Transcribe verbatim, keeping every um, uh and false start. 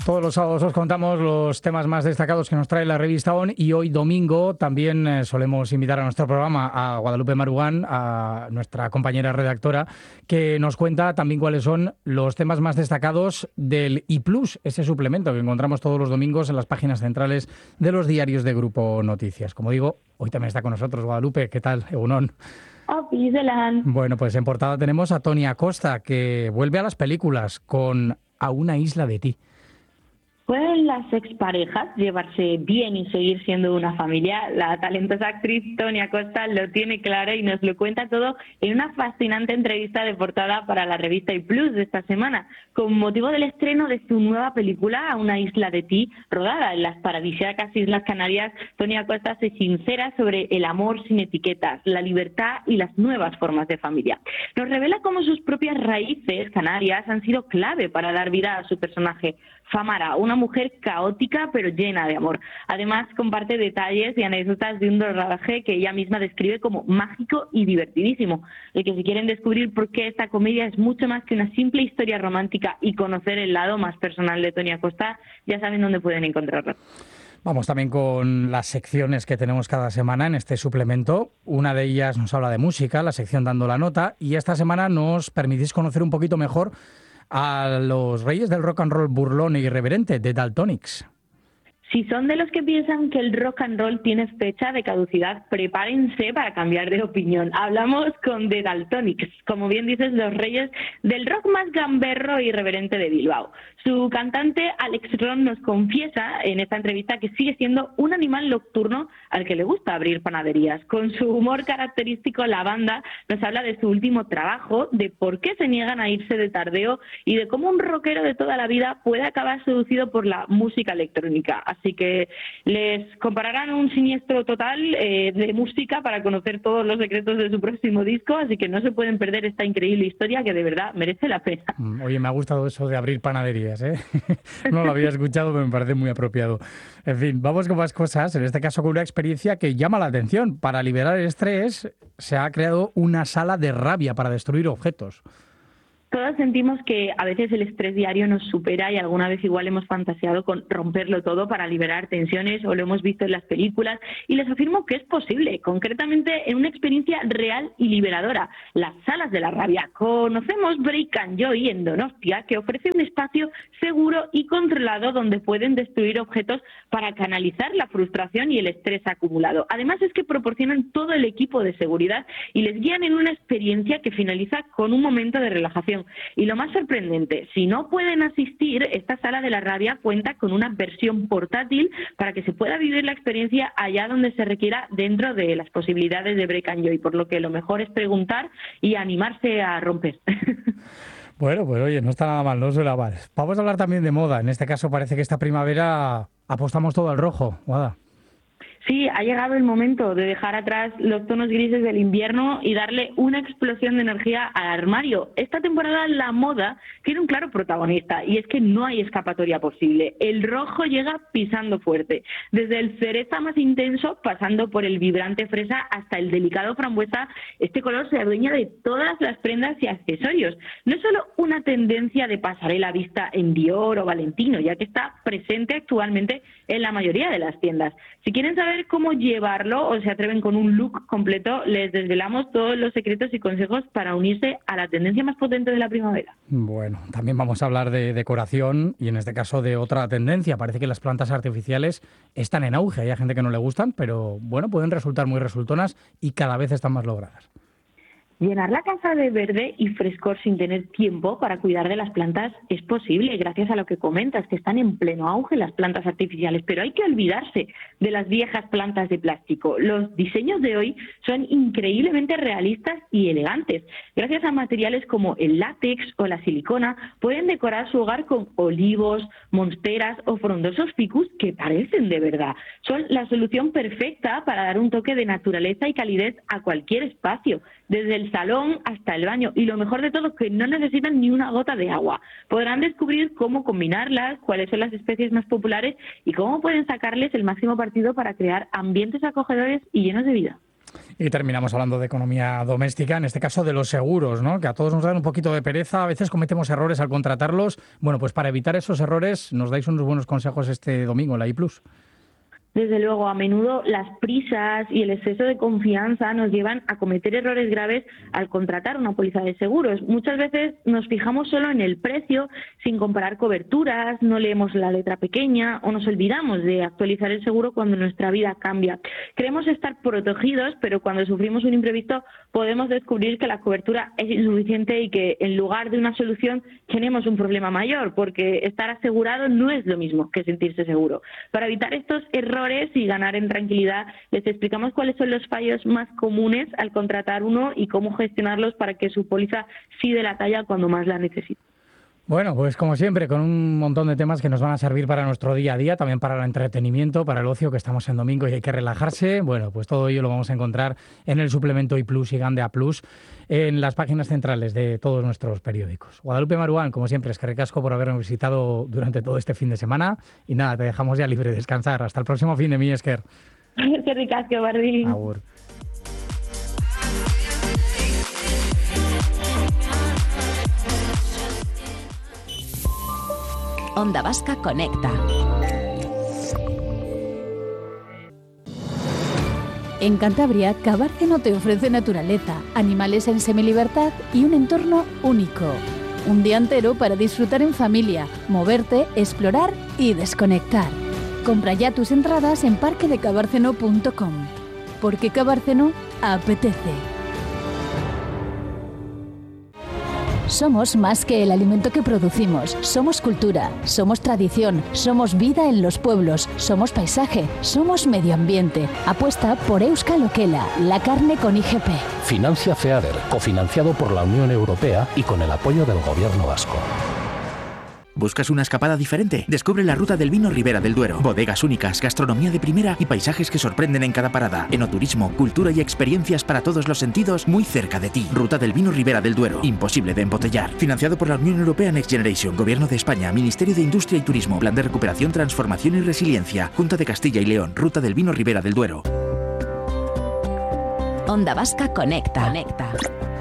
Todos los sábados os contamos los temas más destacados que nos trae la revista O N y hoy domingo también eh, solemos invitar a nuestro programa a Guadalupe Marugán, a nuestra compañera redactora, que nos cuenta también cuáles son los temas más destacados del I Plus, ese suplemento que encontramos todos los domingos en las páginas centrales de los diarios de Grupo Noticias. Como digo, hoy también está con nosotros Guadalupe. ¿Qué tal, Egunon? Oh, Zelan. Bueno, pues en portada tenemos a Toni Acosta, que vuelve a las películas con A una isla de ti. ¿Pueden las exparejas llevarse bien y seguir siendo una familia? La talentosa actriz Toni Acosta lo tiene claro y nos lo cuenta todo en una fascinante entrevista de portada para la revista I Plus de esta semana, con motivo del estreno de su nueva película A una isla de ti, rodada en las paradisíacas Islas Canarias. Toni Acosta se sincera sobre el amor sin etiquetas, la libertad y las nuevas formas de familia. Nos revela cómo sus propias raíces canarias han sido clave para dar vida a su personaje, Famara, una mujer caótica pero llena de amor. Además, comparte detalles y anécdotas de un rodaje que ella misma describe como mágico y divertidísimo. El que si quieren descubrir por qué esta comedia es mucho más que una simple historia romántica y conocer el lado más personal de Toni Acosta, ya saben dónde pueden encontrarlo. Vamos también con las secciones que tenemos cada semana en este suplemento. Una de ellas nos habla de música, la sección Dando la Nota, y esta semana nos permitís conocer un poquito mejor a los reyes del rock and roll burlón e irreverente, The Daltonics. Si son de los que piensan que el rock and roll tiene fecha de caducidad, prepárense para cambiar de opinión. Hablamos con The Daltonics, como bien dices, los reyes del rock más gamberro e irreverente de Bilbao. Su cantante Alex Ron nos confiesa en esta entrevista que sigue siendo un animal nocturno al que le gusta abrir panaderías. Con su humor característico, la banda nos habla de su último trabajo, de por qué se niegan a irse de tardeo y de cómo un rockero de toda la vida puede acabar seducido por la música electrónica. Así que les compararán un siniestro total eh, de música para conocer todos los secretos de su próximo disco, así que no se pueden perder esta increíble historia que de verdad merece la pena. Oye, me ha gustado eso de abrir panaderías, ¿eh? No lo había escuchado, pero me parece muy apropiado. En fin, vamos con más cosas, en este caso con una experiencia que llama la atención. Para liberar el estrés se ha creado una sala de rabia para destruir objetos. Todos sentimos que a veces el estrés diario nos supera y alguna vez igual hemos fantaseado con romperlo todo para liberar tensiones o lo hemos visto en las películas y les afirmo que es posible, concretamente en una experiencia real y liberadora, las salas de la rabia. Conocemos Break and Joy en Donostia, que ofrece un espacio seguro y controlado donde pueden destruir objetos para canalizar la frustración y el estrés acumulado. Además es que proporcionan todo el equipo de seguridad y les guían en una experiencia que finaliza con un momento de relajación. Y lo más sorprendente, si no pueden asistir, esta sala de la rabia cuenta con una versión portátil para que se pueda vivir la experiencia allá donde se requiera dentro de las posibilidades de Break and Joy, por lo que lo mejor es preguntar y animarse a romper. Bueno, pues oye, no está nada mal, no suena mal. Vamos a hablar también de moda. En este caso parece que esta primavera apostamos todo al rojo, Guada. Sí, ha llegado el momento de dejar atrás los tonos grises del invierno y darle una explosión de energía al armario. Esta temporada la moda tiene un claro protagonista y es que no hay escapatoria posible. El rojo llega pisando fuerte, desde el cereza más intenso, pasando por el vibrante fresa hasta el delicado frambuesa. Este color se adueña de todas las prendas y accesorios. No es solo una tendencia de pasarela vista en Dior o Valentino, ya que está presente actualmente en la mayoría de las tiendas. Si quieren saber cómo llevarlo o se atreven con un look completo, les desvelamos todos los secretos y consejos para unirse a la tendencia más potente de la primavera. Bueno, también vamos a hablar de decoración y en este caso de otra tendencia. Parece que las plantas artificiales están en auge. Hay gente que no le gustan, pero bueno, pueden resultar muy resultonas y cada vez están más logradas. Llenar la casa de verde y frescor sin tener tiempo para cuidar de las plantas es posible, gracias a lo que comentas, que están en pleno auge las plantas artificiales, pero hay que olvidarse de las viejas plantas de plástico. Los diseños de hoy son increíblemente realistas y elegantes. Gracias a materiales como el látex o la silicona, pueden decorar su hogar con olivos, monsteras o frondosos ficus que parecen de verdad. Son la solución perfecta para dar un toque de naturaleza y calidez a cualquier espacio, desde el salón hasta el baño, y lo mejor de todo, que no necesitan ni una gota de agua. Podrán descubrir cómo combinarlas, cuáles son las especies más populares y cómo pueden sacarles el máximo partido para crear ambientes acogedores y llenos de vida. Y terminamos hablando de economía doméstica, en este caso de los seguros, ¿no? Que a todos nos dan un poquito de pereza, a veces cometemos errores al contratarlos. Bueno, pues para evitar esos errores, nos dais unos buenos consejos este domingo en la I plus. Desde luego, a menudo las prisas y el exceso de confianza nos llevan a cometer errores graves al contratar una póliza de seguros. Muchas veces nos fijamos solo en el precio, sin comparar coberturas, no leemos la letra pequeña o nos olvidamos de actualizar el seguro cuando nuestra vida cambia. Creemos estar protegidos, pero cuando sufrimos un imprevisto podemos descubrir que la cobertura es insuficiente y que en lugar de una solución tenemos un problema mayor, porque estar asegurado no es lo mismo que sentirse seguro. Para evitar estos errores y ganar en tranquilidad, les explicamos cuáles son los fallos más comunes al contratar uno y cómo gestionarlos para que su póliza sí dé la talla cuando más la necesite. Bueno, pues como siempre, con un montón de temas que nos van a servir para nuestro día a día, también para el entretenimiento, para el ocio, que estamos en domingo y hay que relajarse. Bueno, pues todo ello lo vamos a encontrar en el suplemento I plus y Gandea Plus, en las páginas centrales de todos nuestros periódicos. Guadalupe Maruán, como siempre, es que recasco por habernos visitado durante todo este fin de semana. Y nada, te dejamos ya libre de descansar. Hasta el próximo fin de mi Esker. Qué ricasco, Barbie. Agur. Onda Vasca Conecta. En Cantabria, Cabárceno te ofrece naturaleza, animales en semilibertad y un entorno único. Un día entero para disfrutar en familia, moverte, explorar y desconectar. Compra ya tus entradas en parque de cabárceno punto com. Porque Cabárceno apetece. Somos más que el alimento que producimos, somos cultura, somos tradición, somos vida en los pueblos, somos paisaje, somos medio ambiente. Apuesta por Euskal Okela, la carne con I G P. Financia FEADER, cofinanciado por la Unión Europea y con el apoyo del Gobierno vasco. ¿Buscas una escapada diferente? Descubre la ruta del vino Ribera del Duero. Bodegas únicas, gastronomía de primera y paisajes que sorprenden en cada parada. Enoturismo, cultura y experiencias para todos los sentidos muy cerca de ti. Ruta del vino Ribera del Duero. Imposible de embotellar. Financiado por la Unión Europea Next Generation, Gobierno de España, Ministerio de Industria y Turismo, Plan de Recuperación, Transformación y Resiliencia, Junta de Castilla y León. Ruta del vino Ribera del Duero. Onda Vasca Conecta. Conecta.